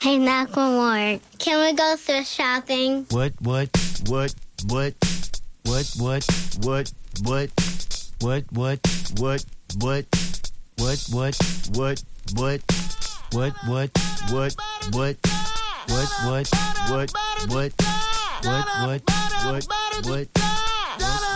Hey, Macklemore, can we go thrift shopping? What? What?